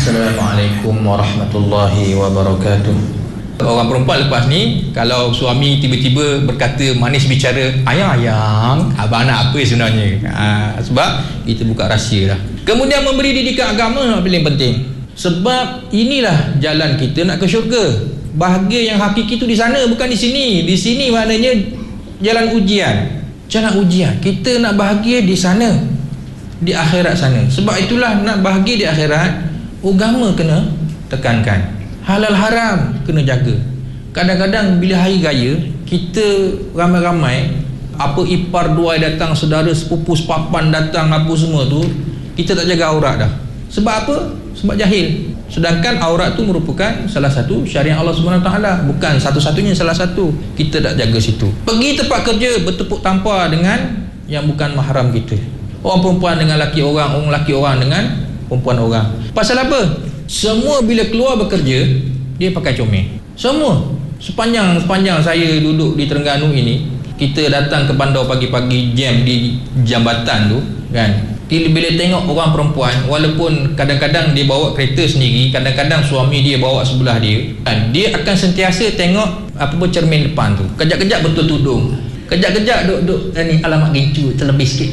Assalamualaikum warahmatullahi wabarakatuh. Orang perempuan lepas ni, kalau suami tiba-tiba berkata manis bicara, ayang-ayang, abang nak apa sebenarnya? Sebab kita buka rahsia dah. Kemudian memberi didikan agama paling penting. Sebab inilah jalan kita nak ke syurga. Bahagia yang hakiki itu di sana, bukan di sini. Di sini maknanya jalan ujian. Jalan ujian. Kita nak bahagia di sana, di akhirat sana. Sebab itulah nak bahagia di akhirat, agama kena tekankan. Halal haram kena jaga. Kadang-kadang bila hari raya, kita ramai-ramai, apa ipar duai datang, saudara sepupu sepapan datang, apa semua tu, kita tak jaga aurat dah. Sebab apa? Sebab jahil. Sedangkan aurat tu merupakan salah satu syariat Allah SWT, bukan satu-satunya, salah satu. Kita tak jaga situ. Pergi tempat kerja bertepuk tampar dengan yang bukan mahram kita. Orang perempuan dengan laki orang, orang laki orang dengan perempuan orang. Pasal apa? Semua bila keluar bekerja, dia pakai comel. Semua. Sepanjang saya duduk di Terengganu ini, kita datang ke bandar pagi-pagi, jam di jambatan tu kan. Bila tengok orang perempuan, walaupun kadang-kadang dia bawa kereta sendiri, kadang-kadang suami dia bawa sebelah dia kan, dia akan sentiasa tengok apa cermin depan tu. Kejap-kejap betul tudung, kejap-kejap duk ni alamat gincu terlebih sikit.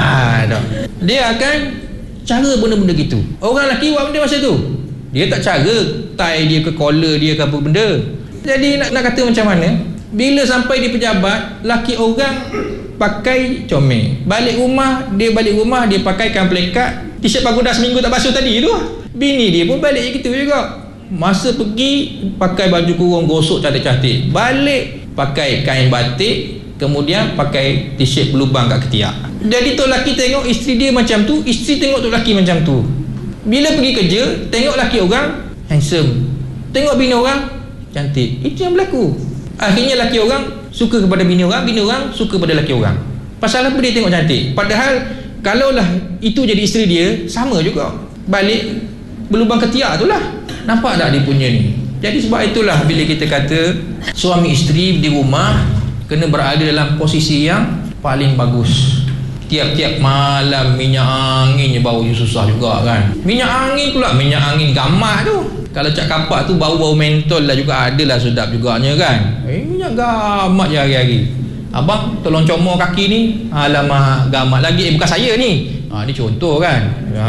Dia akan cara benda-benda gitu. Orang lelaki buat benda masa tu, dia tak cara tie dia ke collar dia ke apa benda. Jadi nak kata macam mana, bila sampai di pejabat, laki orang pakai comel, balik rumah dia pakaikan plekat, t-shirt pagoda seminggu tak basuh tadi tu. Bini dia pun balik gitu juga. Masa pergi pakai baju kurung gosok cantik-cantik, balik pakai kain batik, kemudian pakai t-shirt berlubang kat ketiak. Jadi tu lelaki tengok isteri dia macam tu, isteri tengok tu lelaki macam tu. Bila pergi kerja, tengok lelaki orang handsome, tengok bini orang cantik. Itu yang berlaku. Akhirnya lelaki orang suka kepada bini orang suka kepada lelaki orang. Pasal apa dia tengok cantik? Padahal kalaulah itu jadi isteri dia, sama juga, balik berlubang ketiak tu lah. Nampak tak dia punya ni? Jadi sebab itulah bila kita kata suami isteri di rumah kena berada dalam posisi yang paling bagus. Tiap-tiap malam minyak anginnya bau susah juga kan. Minyak angin pula, minyak angin gamak tu. Kalau cak kapak tu bau-bau mentol lah juga, adalah sedap juganya kan. Minyak gamak je hari-hari. Abang tolong comor kaki ni, alamak gamak lagi. Bukan saya ni. Ni contoh kan.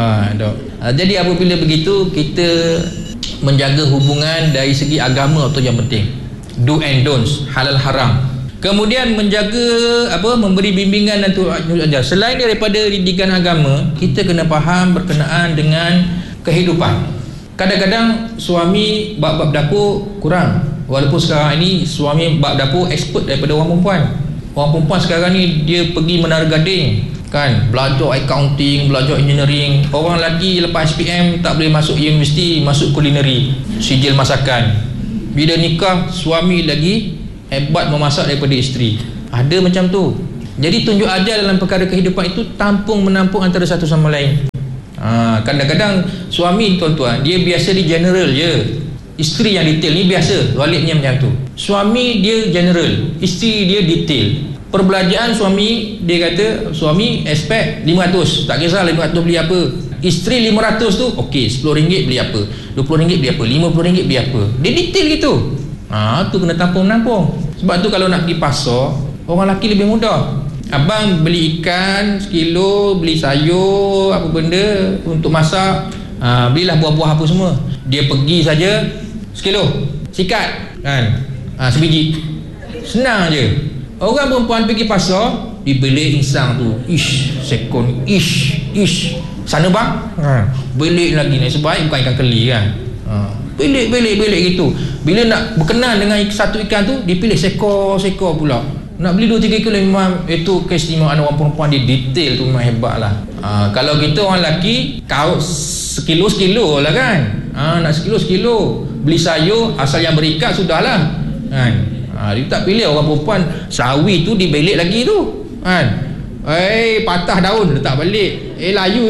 Jadi apabila begitu, kita menjaga hubungan dari segi agama tu yang penting. Do and don'ts, halal haram. Kemudian menjaga memberi bimbingan dan ajar. Selain daripada didikan agama, kita kena faham berkenaan dengan kehidupan. Kadang-kadang suami bab-bab dapur kurang. Walaupun sekarang ini suami bab dapur expert daripada orang perempuan. Orang perempuan sekarang ni dia pergi Menara Gading kan, belajar accounting, belajar engineering. Orang lelaki lepas SPM tak boleh masuk universiti, masuk culinary, sijil masakan. Bila nikah, suami lagi hebat memasak daripada isteri. Ada macam tu. Jadi tunjuk ajar dalam perkara kehidupan itu tampung menampung antara satu sama lain. Kadang-kadang suami tuan-tuan, dia biasa di general je, isteri yang detail. Ni biasa baliknya macam tu. Suami dia general, isteri dia detail. Perbelanjaan suami, dia kata suami expect 500, tak kisah 500 beli apa. Isteri 500 tu okey, RM10 beli apa, RM20 beli apa, RM50 beli apa. Dia detail gitu. Tu kena tampung-menampung. Sebab tu kalau nak pergi pasar, orang lelaki lebih mudah. Abang beli ikan sekilo, beli sayur, apa benda untuk masak, belilah buah-buah apa semua. Dia pergi saja sekilo, sikat kan, sebiji. Senang je. Orang perempuan pergi pasar, dibeli insang tu, sekon, sana bang, belik lagi ni. Sebaik bukan ikan keli kan. Belik gitu. Bila nak berkenan dengan satu ikan tu, dipilih sekor pula. Nak beli 2-3 kilo, memang itu keistimewaan orang perempuan. Dia detail tu memang hebat lah. Kalau kita orang lelaki, kau sekilo lah kan. Nak sekilo, beli sayur asal yang berikat sudahlah kan. Dia tak pilih. Orang perempuan sawi tu dibelik lagi tu kan. Patah daun letak balik, layu,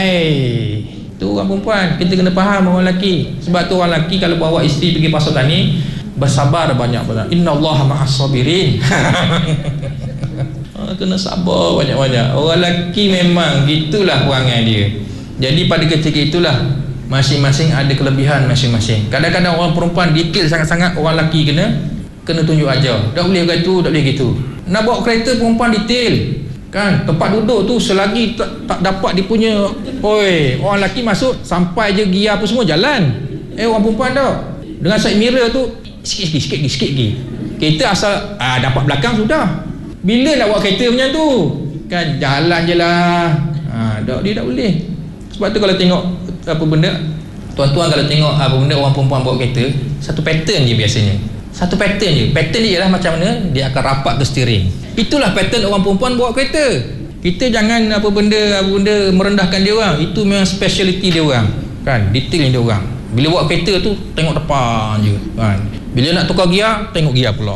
tu orang perempuan. Kita kena faham orang lelaki. Sebab tu orang lelaki kalau bawa isteri pergi pasar tani, bersabar banyak-banyak. Innallaha ma'as sabirin. Kena sabar banyak-banyak. Orang lelaki memang gitulah perangai dia. Jadi pada ketika itulah masing-masing ada kelebihan masing-masing. Kadang-kadang orang perempuan detail sangat-sangat, orang lelaki kena tunjuk ajar. Tak boleh gitu, tak boleh gitu. Nak bawa kereta perempuan detail kan, tempat duduk tu selagi tak dapat dia punya, orang lelaki masuk sampai je gear apa semua jalan. Orang perempuan tak, dengan side mirror tu sikit lagi. Kereta asal dapat belakang sudah. Bila nak bawa kereta macam tu kan, jalan je lah. Dia tak boleh. Sebab tu kalau tengok apa benda, tuan-tuan kalau tengok apa benda orang perempuan bawa kereta, satu pattern je biasanya. Satu pattern je. Pattern dia ialah macam mana dia akan rapat ke steering. Itulah pattern orang perempuan bawa kereta. Kita jangan apa benda merendahkan dia orang. Itu memang speciality dia orang kan, detail dia orang. Bila bawa kereta tu tengok depan je kan. Bila nak tukar gear, tengok gear pula.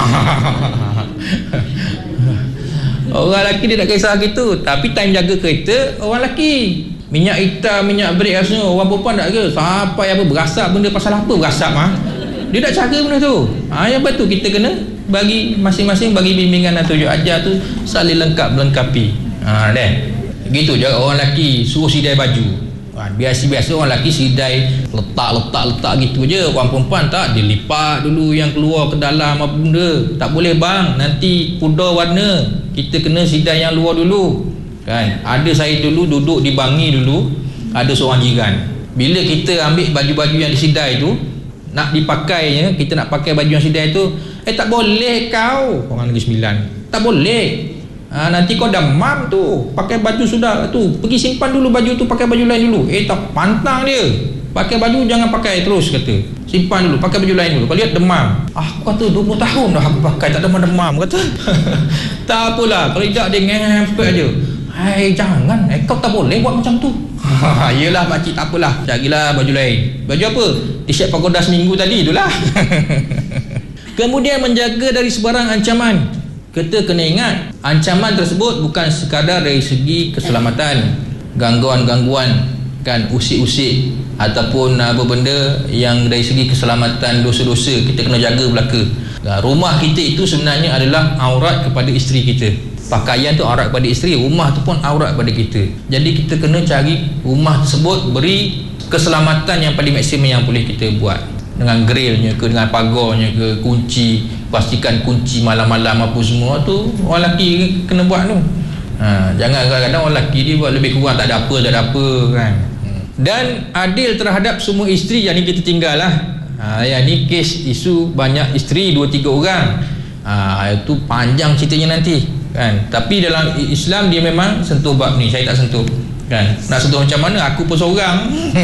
Orang lelaki dia tak kisah gitu, tapi time jaga kereta orang lelaki. Minyak hitam, minyak brake semua. Orang perempuan tak ke sampai apa berasap benda, pasal apa berasap dia tak jaga benda tu. Yang betul kita kena bagi masing-masing bagi bimbingan dan tunjuk ajar tu saling melengkapi. Dan gitu je orang lelaki suruh sidai baju. Biasa-biasa orang lelaki sidai letak gitu je. Orang perempuan tak, dia lipat dulu yang keluar ke dalam apa benda. Tak boleh bang, nanti pudar warna. Kita kena sidai yang luar dulu kan. Ada saya dulu duduk di Bangi dulu, ada seorang jiran. Bila kita ambil baju-baju yang disidai tu nak dipakainya, kita nak pakai baju yang sidai tu, tak boleh kau, orang Negeri Sembilan, tak boleh. Nanti kau demam tu, pakai baju sudah tu, pergi simpan dulu baju tu, pakai baju lain dulu. Tak pantang dia, pakai baju jangan pakai terus, kata simpan dulu, pakai baju lain dulu. Kau lihat demam, aku kata 20 tahun dah aku pakai tak demam, kata. Tak apalah, kalau tidak dia ngempet je. Jangan, kau tak boleh buat macam tu. Yelah makcik, tak apalah, carilah baju lain. Baju apa? T-shirt pagoda seminggu tadi itulah. Kemudian menjaga dari sebarang ancaman. Kita kena ingat, ancaman tersebut bukan sekadar dari segi keselamatan, gangguan-gangguan kan, usik-usik ataupun apa benda yang dari segi keselamatan, dosa-dosa kita kena jaga belaka. Rumah kita itu sebenarnya adalah aurat kepada isteri kita. Pakaian tu aurat kepada isteri, rumah tu pun aurat kepada kita. Jadi kita kena cari rumah tersebut beri keselamatan yang paling maksimum yang boleh kita buat, dengan grillnya ke, dengan pagarnya ke, kunci, pastikan kunci malam-malam apa semua tu orang lelaki kena buat tu. Jangan kadang-kadang orang lelaki dia buat lebih kurang, tak ada apa kan. Dan adil terhadap semua isteri yang ni kita tinggal lah. Yang ni kes isu banyak isteri 2-3 orang. Itu panjang ceritanya nanti kan. Tapi dalam Islam dia memang sentuh bab ni, saya tak sentuh kan. Nak sentuh macam mana, aku pun seorang.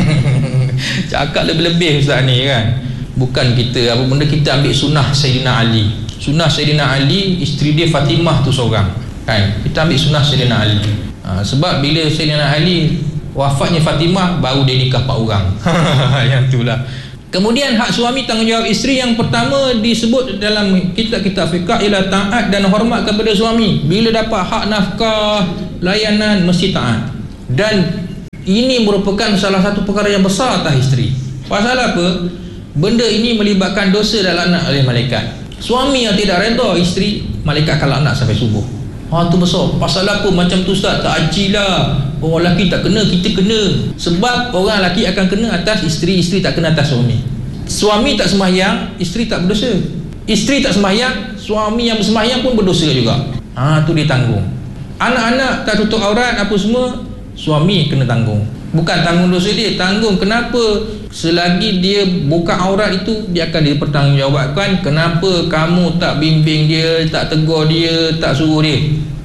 Cakap lebih-lebih ustaz ni kan. Bukan kita apa benda, kita ambil sunnah Sayyidina Ali. Sunnah Sayyidina Ali, isteri dia Fatimah tu seorang kan. Kita ambil sunnah Sayyidina Ali. Sebab bila Sayyidina Ali wafatnya Fatimah, baru dia nikah 4 orang. Yang itulah. Kemudian hak suami, tanggungjawab isteri yang pertama disebut dalam kitab-kitab fiqh ialah taat dan hormat kepada suami. Bila dapat hak nafkah, layanan, mesti taat. Dan ini merupakan salah satu perkara yang besar atas isteri. Pasal apa? Benda ini melibatkan dosa dan laknat oleh malaikat. Suami yang tidak redha isteri, malaikat akan laknat sampai subuh. Tu besar. Pasal apa macam tu ustaz? Tak adil lah. Orang lelaki tak kena, kita kena. Sebab orang lelaki akan kena atas isteri, isteri tak kena atas suami. Suami tak sembahyang, isteri tak berdosa. Isteri tak sembahyang, suami yang bersembahyang pun berdosa juga. Tu dia tanggung. Anak-anak tak tutup aurat apa semua, suami kena tanggung. Bukan tanggung dosa dia, tanggung kenapa selagi dia buka aurat itu dia akan dipertanggungjawabkan. Kenapa kamu tak bimbing dia, tak tegur dia, tak suruh dia?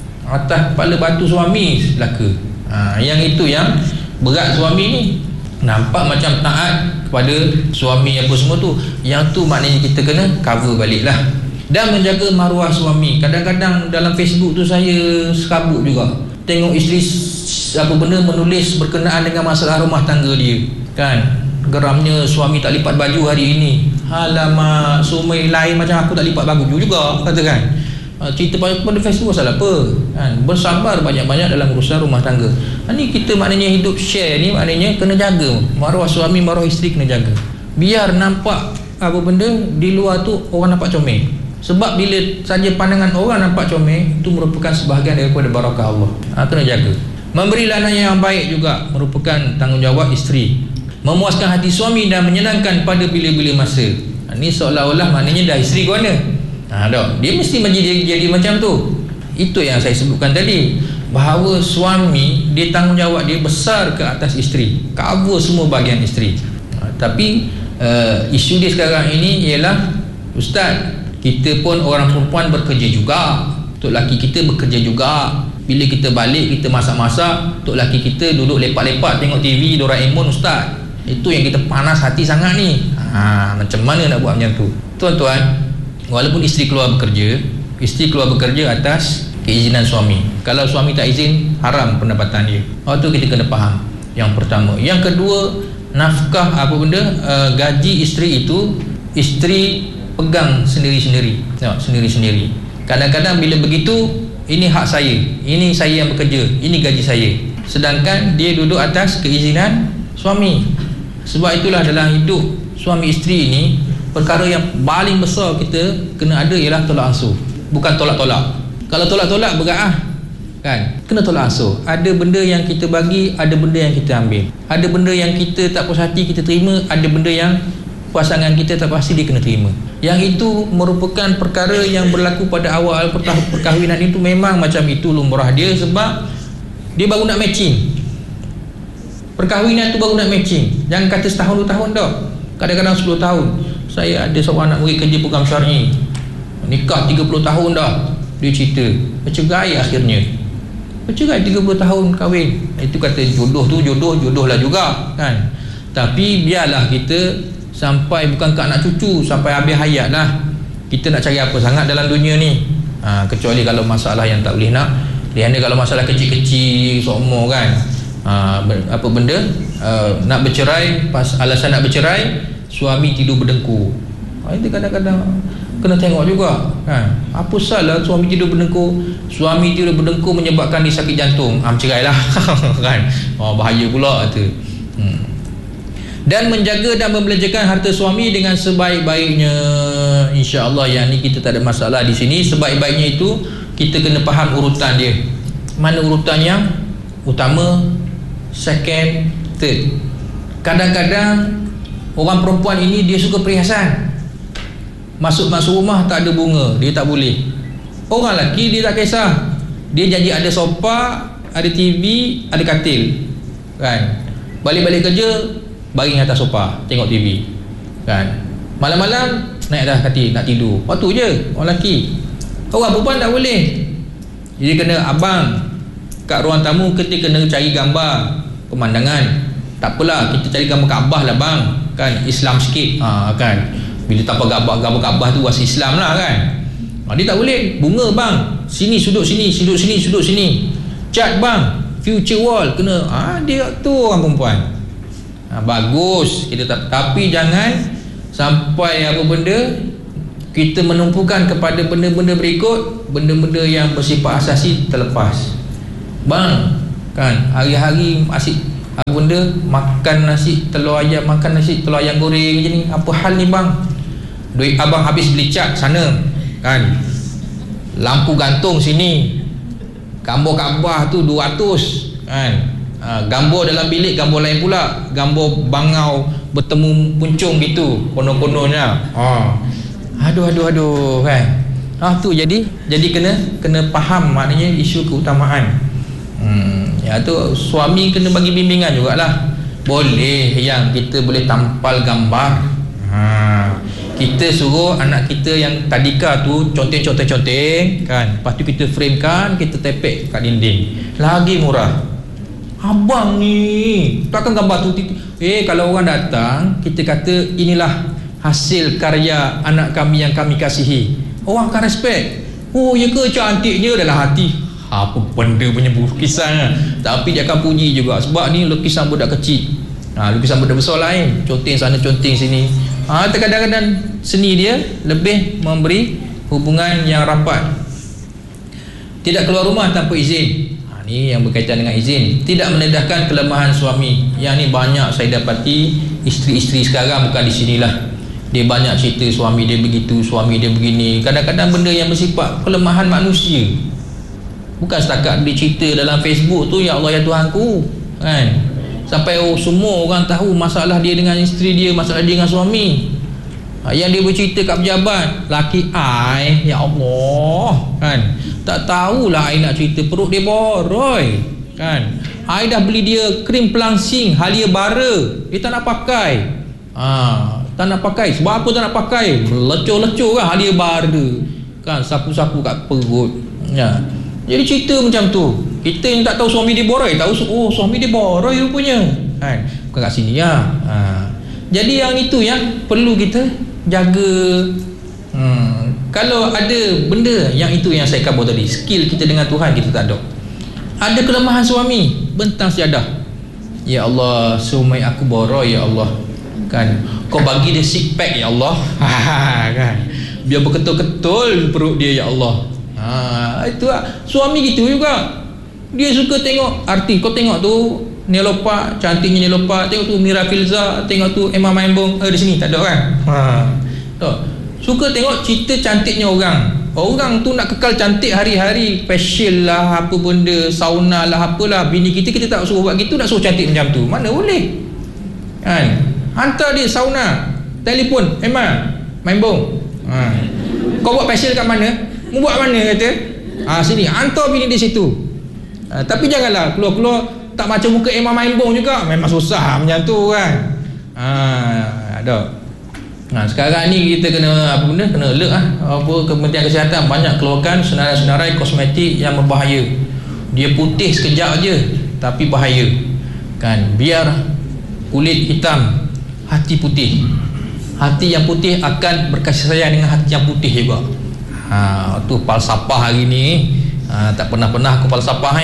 Atas kepala batu suami laka. Yang itu yang berat suami ni. Nampak macam taat kepada suami apa semua tu, yang tu maknanya kita kena cover balik lah. Dan menjaga maruah suami. Kadang-kadang dalam Facebook tu saya serabut juga, tengok isteri apa benda menulis berkenaan dengan masalah rumah tangga dia kan. Geramnya suami tak lipat baju hari ini. Alamak, suami lain macam aku tak lipat baju juga, kata kan. Cerita pada Facebook pasal apa kan. Bersabar banyak-banyak dalam urusan rumah tangga. Ni kita maknanya hidup share ni, maknanya kena jaga maruah suami, maruah isteri kena jaga. Biar nampak apa benda di luar tu orang nampak comel. Sebab bila saja pandangan orang nampak comel, itu merupakan sebahagian daripada barakah Allah. Kena jaga. Memberi layanan yang baik juga merupakan tanggungjawab isteri. memuaskan hati suami dan menyenangkan pada bila-bila masa. Ini seolah-olah maknanya dah isteri ke mana? Dia mesti jadi macam tu. Itu yang saya sebutkan tadi, bahawa suami dia tanggungjawab dia besar ke atas isteri, cover semua bahagian isteri. Tapi isu dia sekarang ini ialah, ustaz, kita pun orang perempuan bekerja juga, untuk laki kita bekerja juga. Bila kita balik, kita masak-masak, untuk laki kita duduk lepak-lepak tengok TV Doraemon, ustaz. Itu yang kita panas hati sangat ni. Macam mana nak buat macam tu? Tuan-tuan, walaupun isteri keluar bekerja atas keizinan suami. Kalau suami tak izin, haram pendapatan dia. Waktu kita kena faham. Yang pertama. Yang kedua, nafkah gaji isteri itu isteri pegang sendiri-sendiri. Sendiri-sendiri. Kadang-kadang bila begitu, ini hak saya, ini saya yang bekerja, ini gaji saya. Sedangkan dia duduk atas keizinan suami. Sebab itulah dalam hidup suami isteri ini, perkara yang paling besar kita kena ada ialah tolak ansur. Bukan tolak-tolak. Kalau tolak-tolak berat kan? Kena tolak ansur. Ada benda yang kita bagi, ada benda yang kita ambil. Ada benda yang kita tak puas hati kita terima, ada benda yang pasangan kita tak pasti dia kena terima. Yang itu merupakan perkara yang berlaku pada awal perkahwinan itu. Memang macam itu lumrah dia, sebab dia baru nak matching. Perkahwinan tu baru nak matching. Jangan kata setahun 2 tahun dah. Kadang-kadang 10 tahun. Saya ada seorang anak murid kerja program syar'i, nikah 30 tahun dah. Dia cerita bercerai, akhirnya bercerai 30 tahun kahwin. Itu kata jodoh tu jodoh lah juga kan. Tapi biarlah kita sampai bukan ke anak cucu, sampai habis hayat lah. Kita nak cari apa sangat dalam dunia ni? Kecuali kalau masalah yang tak boleh nak. Dia kalau masalah kecil-kecil sokmo kan, apa benda nak bercerai, pas alasan nak bercerai, suami tidur berdengkur. Itu kadang-kadang kena tengok juga kan. Apa salah suami tidur berdengkur? Suami tidur berdengkur menyebabkan dia sakit jantung, bercerailah kan. Bahaya pula tu. Dan menjaga dan membelanjakan harta suami dengan sebaik-baiknya. InsyaAllah yang ni kita tak ada masalah di sini. Sebaik-baiknya itu kita kena faham urutan dia. Mana urutan yang utama, second, third. Kadang-kadang orang perempuan ini dia suka perhiasan. Masuk rumah tak ada bunga, dia tak boleh. Orang lelaki dia tak kisah. Dia janji ada sofa, ada TV, ada katil kan. Balik-balik kerja, baring atas sofa, tengok TV kan. Malam-malam naik dah katil nak tidur. Waktu je orang lelaki. Orang perempuan tak boleh. Jadi kena abang kat ruang tamu, kita kena cari gambar pemandangan. Tak apalah, kita cari gambar Kaabah lah bang kan, Islam sikit kan. Bila tanpa gambar Kaabah tu was Islam lah kan. Dia tak boleh. Bunga bang, sini sudut sini, sudut sini, sudut sini. Cat bang, future wall kena. Dia tu orang perempuan. Bagus kita tapi jangan sampai apa benda kita menumpukan kepada benda-benda berikut, benda-benda yang bersifat asasi terlepas. Bang kan, hari-hari asyik apa benda, makan nasi telur ayam, makan nasi telur ayam goreng je ni. Apa hal ni bang? Duit abang habis beli cat sana kan, lampu gantung sini, gambar Kaabah tu 200 kan. Gambar dalam bilik gambar lain pula, gambar bangau bertemu puncung gitu konon-kononnya. Aduh kan. Tu jadi kena faham maknanya isu keutamaan. Ya tu suami kena bagi bimbingan jugalah. Boleh yang kita boleh tampal gambar. Kita suruh anak kita yang tadika tu conteng-conteng kan. Lepas tu kita framekan, kita tepek kat dinding. Lagi murah. Abang ni takkan gambar tu kalau orang datang kita kata inilah hasil karya anak kami yang kami kasihi, orang akan respect. Ya ke, cantiknya dalam hati. Apa benda punya lukisan. Tapi dia akan puji juga sebab ni lukisan budak kecil. Lukisan budak besar lain, conteng sana conteng sini. Kadang-kadang seni dia lebih memberi hubungan yang rapat. Tidak keluar rumah tanpa izin. Ini yang berkaitan dengan izin. Tidak menedahkan kelemahan suami. Yang ni banyak saya dapati isteri-isteri sekarang, bukan di sinilah. Dia banyak cerita suami dia begitu, suami dia begini. Kadang-kadang benda yang bersifat kelemahan manusia. Bukan setakat dia cerita dalam Facebook tu, ya Allah ya Tuhanku kan. sampai semua orang tahu masalah dia dengan isteri dia, masalah dia dengan suami. Yang dia bercerita kat pejabat, laki I, ya Allah, kan, tak tahulah I nak cerita, perut dia boroi, kan. I dah beli dia krim pelangsing Halia bara, dia tak nak pakai. Tak nak pakai. Sebab apa tak nak pakai? Lecur-lecur kan Halia bara, kan, sapu-sapu kat perut. Ya. Jadi cerita macam tu. Kita yang tak tahu suami dia boroi, tahu suami dia boroi rupanya, kan. Bukan kat sini ya. Jadi yang itu yang perlu kita jaga. Kalau ada benda yang itu yang saya kabur tadi, skill kita dengan Tuhan kita tak ada. Ada kelemahan suami, bentang sejadah. Ya Allah, suami aku boroi ya Allah, kan. Kau bagi dia six pack ya Allah. Kan. Biar berketul-ketul perut dia ya Allah. Itu suami gitu juga. Dia suka tengok artis. Kau tengok tu Nelopa, cantiknya Nelopa, tengok tu Mira Filza, tengok tu Emma Maimbong, di sini tak ada kan. Suka tengok cerita cantiknya orang. Orang tu nak kekal cantik hari-hari, facial lah, apa benda, sauna lah, apalah. Bini kita tak suruh buat gitu, nak suruh cantik macam tu, mana boleh, kan. Hantar dia sauna, telefon, Emma Maimbong, kau buat facial kat mana? Mu buat mana kata? Sini, hantar bini di situ. Tapi janganlah keluar-keluar tak macam muka Emma Maimbong juga, memang susah macam tu kan. Ada. Sekarang ni kita kena apa benda, kena alert Kementerian Kesihatan banyak keluarkan senarai-senarai kosmetik yang berbahaya. Dia putih sekejap je tapi bahaya, kan. Biar kulit hitam, hati putih. Hati yang putih akan berkasih sayang dengan hati yang putih juga. Tu falsafah hari ni. Tak pernah aku falsafah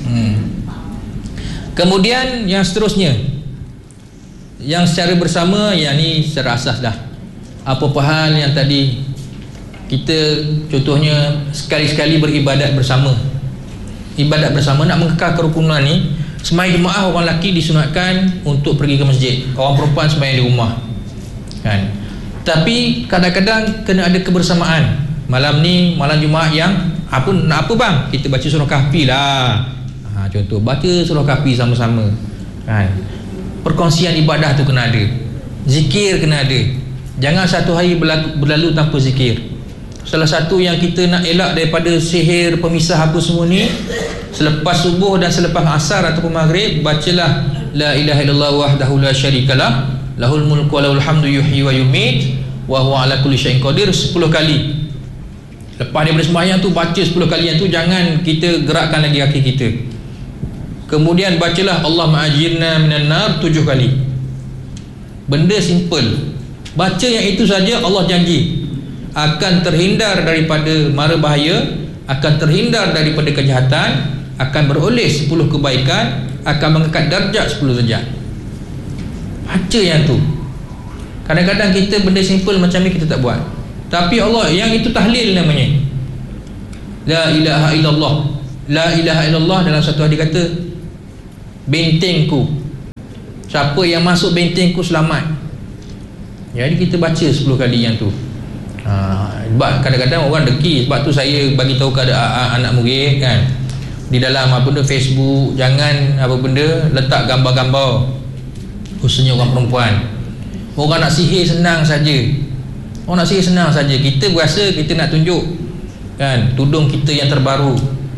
Kemudian yang seterusnya, yang secara bersama, yang ni secara asas dah. Apa-apa hal yang tadi kita, contohnya sekali-sekali beribadat bersama. Ibadat bersama nak mengekal kerukunan ni. Sembahyang jemaah orang lelaki disunatkan untuk pergi ke masjid, orang perempuan sembahyang di rumah, kan. Tapi kadang-kadang kena ada kebersamaan. Malam ni malam Jumaat yang nak apa bang? Kita baca surah Kahfi lah. Contoh baca surah Kahfi sama-sama, kan. Perkongsian ibadah tu kena ada, zikir kena ada. Jangan satu hari berlalu tanpa zikir. Salah satu yang kita nak elak daripada sihir pemisah apa semua ni, selepas subuh dan selepas asar ataupun maghrib, bacalah la ilaha illallah wahdahu la syarikalah, lahul mulku wa lahul hamdu yuhyi wa yumit wa huwa ala kulli syai'in qadir 10 kali. Lepas daripada sembahyang tu baca 10 kali yang tu, jangan kita gerakkan lagi kaki kita. Kemudian bacalah Allah ma'ajirna minan nar 7 kali. Benda simple. Baca yang itu saja Allah janji akan terhindar daripada mara bahaya, akan terhindar daripada kejahatan, akan beroleh 10 kebaikan, akan mengangkat darjat 10 derajat. Baca yang tu. Kadang-kadang kita benda simple macam ni kita tak buat. Tapi Allah, yang itu tahlil namanya. La ilaha illallah. La ilaha illallah dalam satu hadis kata, bentengku, siapa yang masuk bentengku selamat. Jadi kita baca 10 kali yang tu. Sebab kadang-kadang orang deki. Sebab tu saya bagi tahu kepada anak murid, kan, di dalam apa benda Facebook, jangan apa benda letak gambar-gambar, khususnya orang perempuan. Orang nak sihir senang saja. Orang nak sihir senang saja. Kita berasa kita nak tunjuk, kan, tudung kita yang terbaru.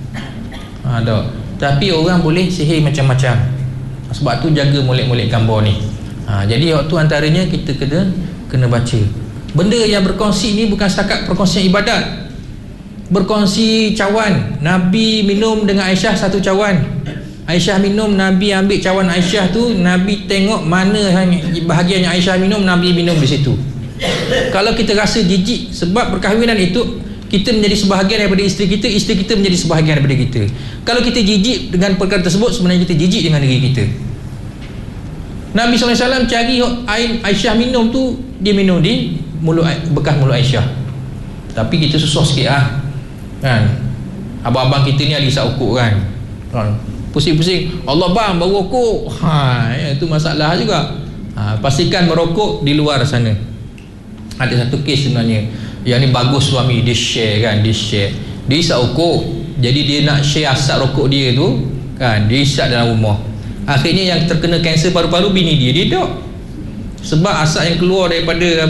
Tapi orang boleh sihir macam-macam. Sebab tu jaga molek-molek gambar ni. Jadi waktu antaranya kita kena baca. Benda yang berkongsi ni bukan setakat perkongsian ibadat. Berkongsi cawan. Nabi minum dengan Aisyah satu cawan. Aisyah minum, Nabi ambil cawan Aisyah tu, Nabi tengok mana bahagian yang Aisyah minum, Nabi minum di situ. Kalau kita rasa jijik sebab perkahwinan itu kita menjadi sebahagian daripada isteri kita menjadi sebahagian daripada kita. Kalau kita jijik dengan perkara tersebut, sebenarnya kita jijik dengan diri kita. Nabi SAW cari air Aisyah minum tu, dia minum di mulut, bekas mulut Aisyah. Tapi kita susah sikit kan. Abang-abang kita ni ahli isap ukuk kan. Pusing-pusing, Allah bang bau rokok. Itu masalah juga. Pastikan merokok di luar sana. Ada satu kes sebenarnya, yang ni bagus suami dia share kan, dia isap rokok. Jadi dia nak share asap rokok dia tu kan, dia isap dalam rumah. Akhirnya yang terkena kanser paru-paru bini dia tak. Sebab asap yang keluar daripada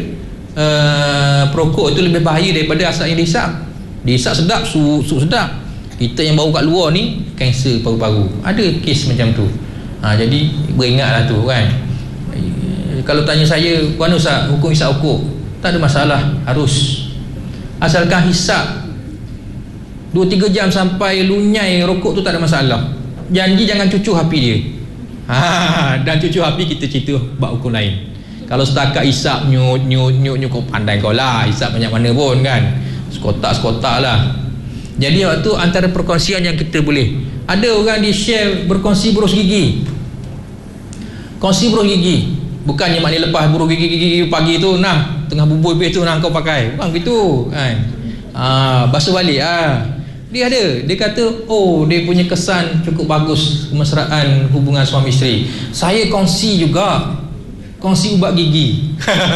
perokok itu lebih bahaya daripada asap yang dihisap. Dihisap sedap, sup sedap. Kita yang bau kat luar ni kanser paru-paru. Ada kes macam tu. Jadi beringatlah tu kan. Kalau tanya saya, mana Ustaz hukum hisap rokok? Tak ada masalah, harus. Asalkan hisap 2-3 jam sampai lunyai rokok tu tak ada masalah. Janji jangan cucuh api dia. Dan cucuh api kita cerita bab hukum lain. Kalau setakat hisap nyut kau pandai kau lah, hisap banyak mana pun kan. Sekotak lah. Jadi waktu antara perkongsian yang kita boleh, ada orang dia share berkongsi berus gigi. Kongsi berus gigi. Bukannya maknanya lepas berus gigi pagi tu, nah tengah bubur tu nah kau pakai. Bukan gitu kan. Basuh balik dia ada, dia kata dia punya kesan cukup bagus kemesraan hubungan suami isteri. Saya kongsi juga, kongsi ubat gigi.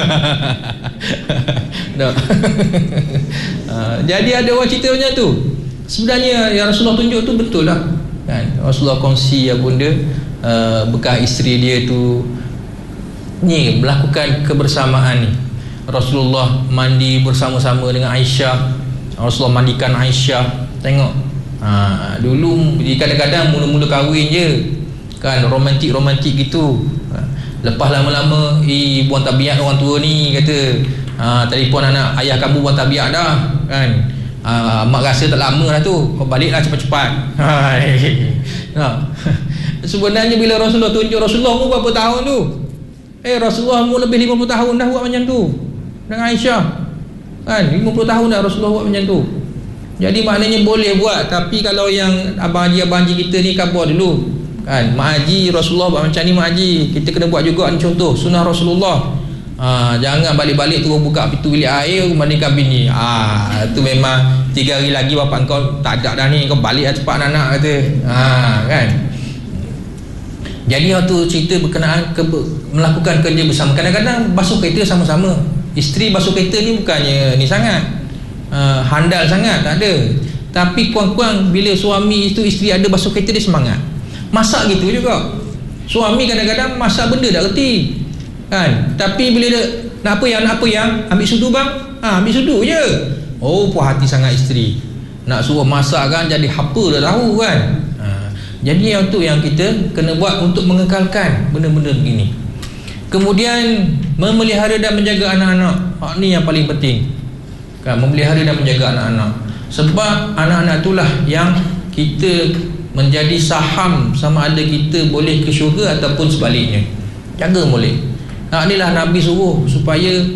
Jadi ada orang cerita macam tu. Sebenarnya yang Rasulullah tunjuk tu betul lah kan. Rasulullah kongsi benda bekas isteri dia tu ni melakukan kebersamaan ni. Rasulullah mandi bersama-sama dengan Aisyah. Rasulullah mandikan Aisyah. Tengok dulu kadang-kadang mula-mula kahwin je kan, romantik gitu. Lepas lama-lama buang tabiat orang tua ni kata, telefon anak, ayah kamu buang tabiat dah kan. Mak rasa tak lama dah tu, kau baliklah cepat-cepat. Sebenarnya bila Rasulullah tunjuk, Rasulullah umur berapa tahun tu? Rasulullah umur lebih 50 tahun dah buat macam tu dengan Aisyah kan. 50 tahun dah Rasulullah buat macam tu. Jadi maknanya boleh buat. Tapi kalau yang abang haji kita ni khabar dulu kan, mak haji Rasulullah buat macam ni, mak haji kita kena buat juga ni, contoh sunnah Rasulullah. Jangan balik-balik terus buka pintu bilik air mandikan bini. Tu memang 3 hari lagi bapak kau tak ada dah ni, kau balik lah cepat anak kata. Kan. Jadi waktu cerita berkenaan melakukan kerja bersama, kadang-kadang basuh kereta sama-sama. Isteri basuh kereta ni bukannya ni sangat handal sangat, tak ada. Tapi kurang-kurang bila suami itu isteri ada basuh kereta, dia semangat. Masak gitu juga. Suami kadang-kadang masak benda tak reti kan. Tapi bila dia nak apa yang ambil sudu bang, ambil sudu je. Puas hati sangat isteri. Nak suruh masak kan jadi apa dah tahu kan. Jadi itu yang kita kena buat untuk mengekalkan benda-benda begini. Kemudian memelihara dan menjaga anak-anak. Ni yang paling penting kan, memelihara dan menjaga anak-anak. Sebab anak-anak itulah yang kita menjadi saham sama ada kita boleh ke syurga ataupun sebaliknya. Jaga boleh. Inilah Nabi suruh supaya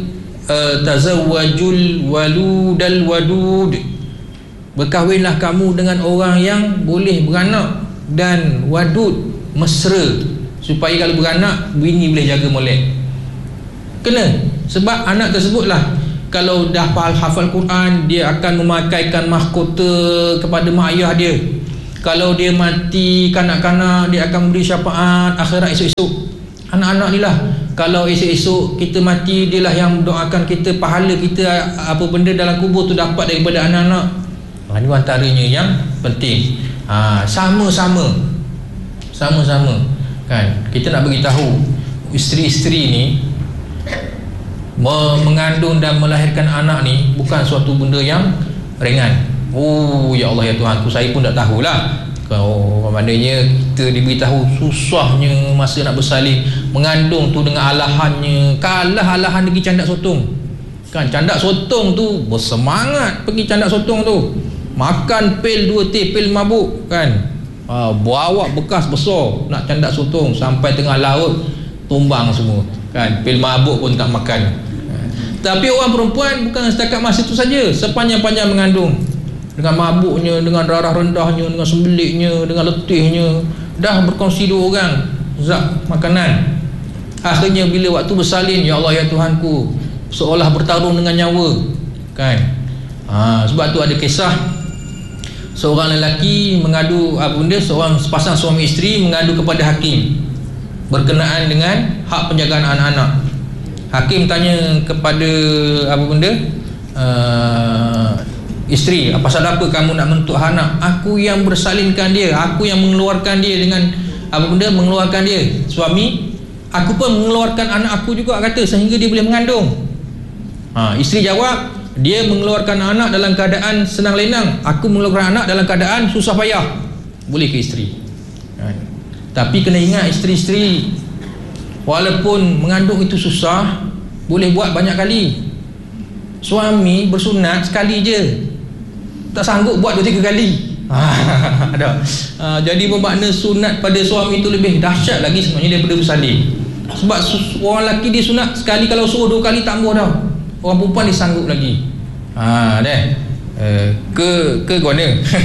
tazawwajul waludal wadud. Berkahwinlah kamu dengan orang yang boleh beranak dan wadud, mesra, supaya kalau beranak bini boleh jaga molek. Kena. Sebab anak tersebutlah kalau dah hafal Quran, dia akan memakaikan mahkota kepada mak ayah dia. Kalau dia mati kanak-kanak, dia akan memberi syafaat akhirat esok-esok. Anak-anak ni lah, kalau esok-esok kita mati, dia lah yang doakan kita, pahala kita apa benda dalam kubur tu dapat daripada anak-anak. Ini antaranya yang penting. Sama-sama kan, kita nak beritahu isteri-isteri ni mengandung dan melahirkan anak ni bukan suatu benda yang ringan. Ya Allah ya Tuhanku, saya pun tak tahulah. Maknanya kita diberitahu susahnya masa nak bersalin, mengandung tu dengan alahannya. Kalah alahan pergi candak sotong kan. Candak sotong tu bersemangat pergi candak sotong tu, makan pil 2 teh pil mabuk kan. Bawa bekas besar nak candak sotong, sampai tengah laut tumbang semua kan. Pil mabuk pun tak makan. Tapi orang perempuan bukan setakat masa itu saja, sepanjang-panjang mengandung, dengan mabuknya, dengan darah rendahnya, dengan sembeliknya, dengan letihnya, dah berkongsi 2 orang zat makanan. Akhirnya bila waktu bersalin, ya Allah ya Tuhanku, seolah bertarung dengan nyawa kan. Sebab tu ada kisah seorang lelaki mengadu seorang sepasang suami isteri mengadu kepada hakim berkenaan dengan hak penjagaan anak-anak. Hakim tanya kepada isteri, pasal apa kamu nak menentuk anak? Aku yang bersalinkan dia, aku yang mengeluarkan dia dengan apa benda mengeluarkan dia. Suami, aku pun mengeluarkan anak aku juga, kata, sehingga dia boleh mengandung. Isteri jawab, dia mengeluarkan anak dalam keadaan senang lenang, aku mengeluarkan anak dalam keadaan susah payah. Boleh ke isteri? Tapi kena ingat, isteri-isteri, walaupun mengandung itu susah, boleh buat banyak kali. Suami bersunat sekali je, tak sanggup buat 2-3 kali. Jadi bermakna sunat pada suami itu lebih dahsyat lagi sebenarnya daripada bersalin. Sebab orang lelaki dia sunat sekali, kalau suruh 2 kali tak boleh dah. Orang perempuan dia sanggup lagi. Ke guna.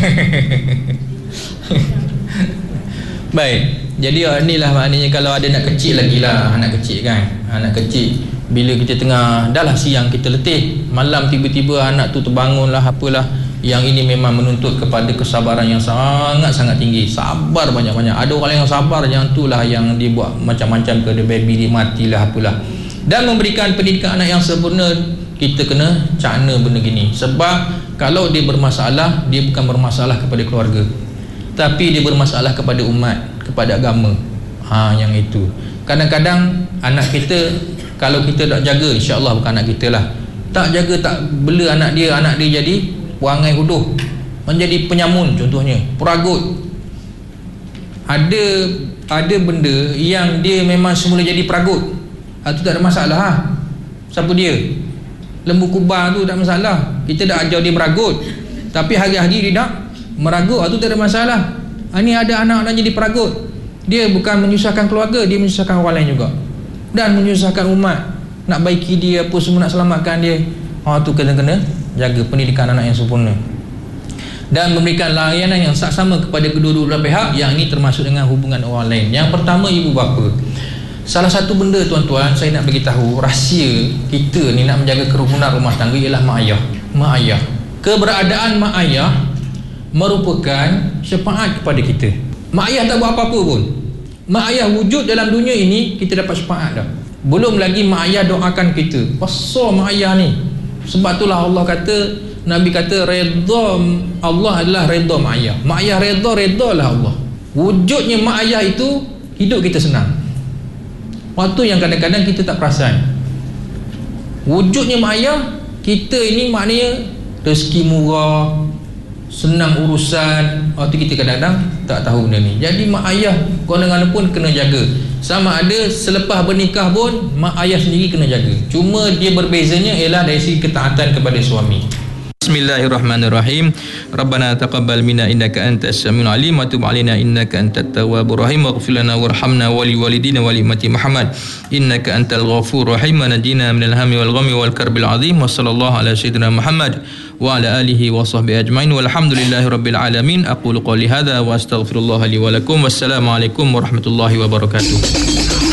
Baik. Jadi inilah maknanya kalau ada anak kecil lagi lah, anak kecil kan. Anak kecil, bila kita tengah, dah lah siang kita letih, malam tiba-tiba anak tu terbangun lah, apalah. Yang ini memang menuntut kepada kesabaran yang sangat-sangat tinggi. Sabar banyak-banyak. Ada orang yang sabar, yang itulah yang dia buat macam-macam ke, dia baby dia matilah, apalah. Dan memberikan pendidikan anak yang sempurna, kita kena cakna benda gini. Sebab kalau dia bermasalah, dia bukan bermasalah kepada keluarga, tapi dia bermasalah kepada umat, kepada agama. Yang itu. Kadang-kadang anak kita, kalau kita tak jaga, insya-Allah bukan anak kita lah, tak jaga, tak bela anak dia jadi perangai huduh, menjadi penyamun contohnya, peragut. Ada benda yang dia memang semula jadi peragut, itu tak ada masalah. Siapa dia? Lembu kubang tu tak masalah, kita dah ajar dia meragut. Tapi hari-hari dia nak meragut, itu tak ada masalah. Ini ada anak nak jadi peragut, dia bukan menyusahkan keluarga, dia menyusahkan orang lain juga, dan menyusahkan umat. Nak baiki dia apa semua, nak selamatkan dia. Tu kena jaga pendidikan anak yang sempurna, dan memberikan layanan yang sama kepada kedua-dua belah pihak. Yang ini termasuk dengan hubungan orang lain. Yang pertama, ibu bapa. Salah satu benda tuan-tuan saya nak bagi tahu, rahsia kita ni nak menjaga kerukunan rumah tangga ialah mak ayah. Mak ayah, keberadaan mak ayah merupakan syafaat kepada kita. Mak ayah tak buat apa-apa pun, mak ayah wujud dalam dunia ini, kita dapat syafaat dah. Belum lagi mak ayah doakan kita. Besar mak ayah ni. Sebab itulah Allah kata, Nabi kata, redha Allah adalah redha mak ayah. Mak ayah redha lah Allah. Wujudnya mak ayah itu, hidup kita senang. Waktu yang kadang-kadang kita tak perasan, wujudnya mak ayah kita ini maknanya rezeki murah, senang urusan. Waktu kita kadang-kadang tak tahu benda ni. Jadi mak ayah golongan pun kena jaga. Sama ada selepas bernikah pun, mak ayah sendiri kena jaga. Cuma dia berbezanya ialah dari segi ketaatan kepada suami. Bismillahirrahmanirrahim. Rabbana taqabbal minna innaka antas samiul alim wa tub alaina innaka antat tawwabur rahim waghfir lana warhamna wa liwalidina wa li ummati Muhammad innaka antal ghafurur rahim wa najina minal hammi wal ghammi wal karbil azim. Wa sallallahu ala sayyidina Muhammad wa ala alihi wa sahbihi ajmain walhamdulillahi rabbil alamin. Aqulu qouli hadza wa astaghfirullah li wa lakum. Wassalamu alaikum warahmatullahi wabarakatuh.